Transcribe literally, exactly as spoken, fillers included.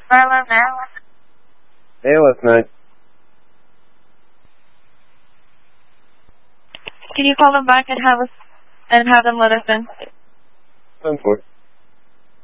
Hello now. Hey, last night. Can you call them back and have us and have them let us in? ten four.